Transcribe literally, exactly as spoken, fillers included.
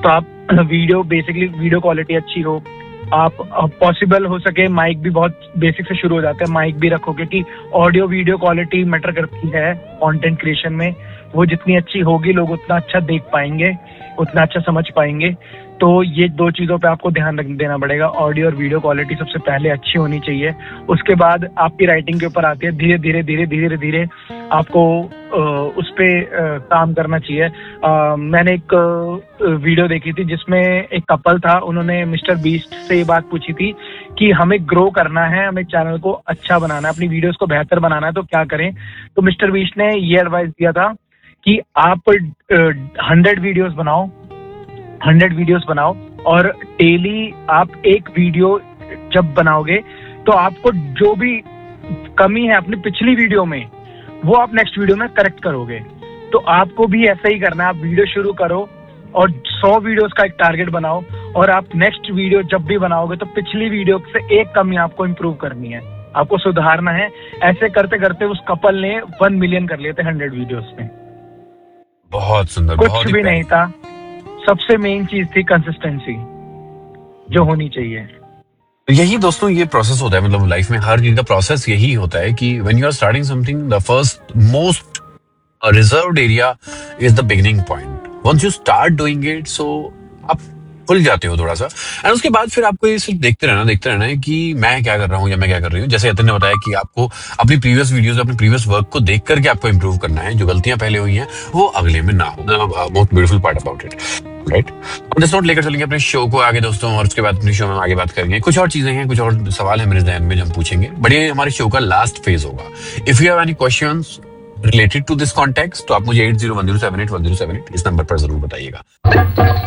तो आप video basically video quality अच्छी हो, आप पॉसिबल हो सके माइक भी बहुत बेसिक से शुरू हो जाता है, माइक भी रखो क्योंकि ऑडियो वीडियो क्वालिटी मैटर करती है कंटेंट क्रिएशन में। वो जितनी अच्छी होगी लोग उतना अच्छा देख पाएंगे, उतना अच्छा समझ पाएंगे। तो ये दो चीजों पे आपको ध्यान रख देना पड़ेगा। ऑडियो और वीडियो क्वालिटी सबसे पहले अच्छी होनी चाहिए, उसके बाद आपकी राइटिंग के ऊपर आती है। धीरे धीरे धीरे धीरे धीरे आपको उस पे काम करना चाहिए। आ, मैंने एक वीडियो देखी थी जिसमें एक कपल था, उन्होंने मिस्टर बीस्ट से ये बात पूछी थी कि हमें ग्रो करना है, हमें चैनल को अच्छा बनाना है, अपनी वीडियोस को बेहतर बनाना है, तो क्या करें। तो मिस्टर बीस्ट ने ये एडवाइस दिया था कि आप हंड्रेड वीडियोस बनाओ, हंड्रेड वीडियोस बनाओ और डेली आप एक वीडियो जब बनाओगे तो आपको जो भी कमी है अपनी पिछली वीडियो में वो आप नेक्स्ट वीडियो में करेक्ट करोगे। तो आपको भी ऐसा ही करना है, आप वीडियो शुरू करो और सौ वीडियोस का एक टारगेट बनाओ और आप नेक्स्ट वीडियो जब भी बनाओगे तो पिछली वीडियो से एक कमी आपको इम्प्रूव करनी है, आपको सुधारना है। ऐसे करते करते उस कपल ने वन मिलियन कर लिए थे हंड्रेड वीडियोस में। बहुत सुंदर, कुछ बहुत भी नहीं था, सबसे मेन चीज थी कंसिस्टेंसी जो होनी चाहिए। यही दोस्तों ये प्रोसेस होता है, मतलब लाइफ में हर चीज का प्रोसेस यही होता है कि when you are starting something, the first most reserved area is the beginning point. Once you start doing it, सो आप खुल जाते हो थोड़ा सा, एंड उसके बाद फिर आपको ये सिर्फ देखते रहना देखते रहना है कि मैं क्या कर रहा हूँ या मैं क्या कर रही हूँ। जैसे यतिन ने बताया कि आपको अपनी प्रीवियस वीडियोस, अपनी प्रीवियस वर्क को देख करके आपको इंप्रूव करना है, जो गलतियां पहले हुई हैं वो अगले में ना हो। Most beautiful part about it, right. हम दिस नोट लेकर चलेंगे अपने शो को आगे दोस्तों, और उसके बाद अपने शो में आगे बात करेंगे। कुछ और चीजें हैं, कुछ और सवाल है मेरे ध्यान में जो हम पूछेंगे, बट ये हमारे शो का लास्ट फेज होगा। If you have any questions related to this context तो आप मुझे eight zero one zero seven eight one zero seven eight इस नंबर पर जरूर बताइएगा।